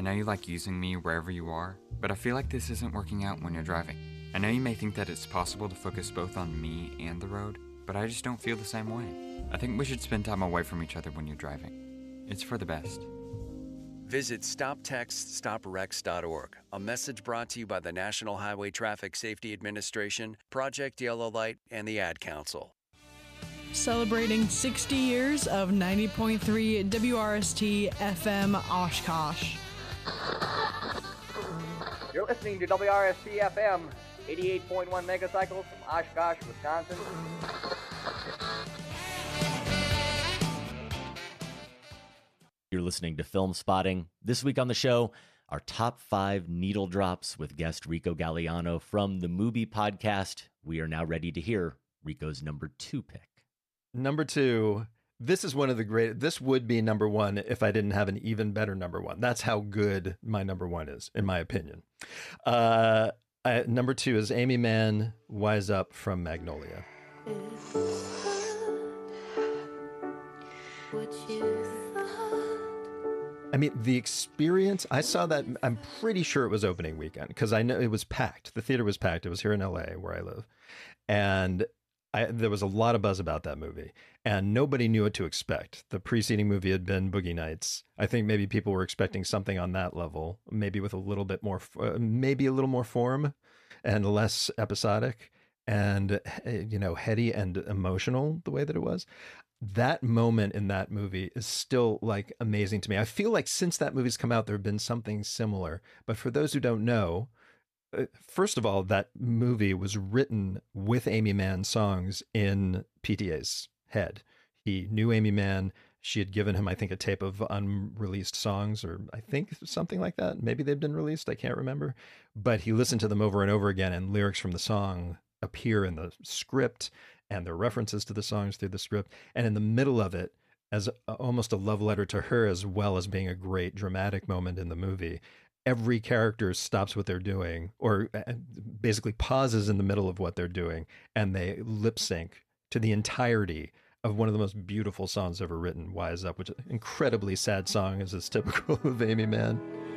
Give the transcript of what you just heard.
know you like using me wherever you are, but I feel like this isn't working out when you're driving. I know you may think that it's possible to focus both on me and the road, but I just don't feel the same way. I think we should spend time away from each other when you're driving. It's for the best. Visit StopTextStopWrecks.org, a message brought to you by the National Highway Traffic Safety Administration, Project Yellow Light, and the Ad Council. Celebrating 60 years of 90.3 WRST FM Oshkosh. You're listening to WRST FM, 88.1 megacycles from Oshkosh, Wisconsin. You're listening to Film Spotting. This week on the show, our top 5 needle drops with guest Rico Galliano from the Movie Podcast. We are now ready to hear Rico's number 2 pick. Number 2, this is one of the great, this would be number 1 if I didn't have an even better number 1. That's how good my number 1 is, in my opinion. Number 2 is Aimee Mann, Wise Up from Magnolia. I mean, the experience, I saw that, I'm pretty sure it was opening weekend because I know it was packed. The theater was packed. It was here in LA where I live. And there was a lot of buzz about that movie and nobody knew what to expect. The preceding movie had been Boogie Nights. I think maybe people were expecting something on that level, maybe with a little bit more, maybe a little more form and less episodic and, heady and emotional the way that it was. That moment in that movie is still like amazing to me. I feel like since that movie's come out, there have been something similar. But for those who don't know, first of all, that movie was written with Aimee Mann songs in PTA's head. He knew Aimee Mann. She had given him, I think, a tape of unreleased songs, or I think something like that. Maybe they've been released. I can't remember. But he listened to them over and over again, and lyrics from the song appear in the script, and there are references to the songs through the script. And in the middle of it, as almost a love letter to her, as well as being a great dramatic moment in the movie, every character stops what they're doing or basically pauses in the middle of what they're doing, and they lip sync to the entirety of one of the most beautiful songs ever written, Wise Up, which is an incredibly sad song, as is typical of Aimee Mann.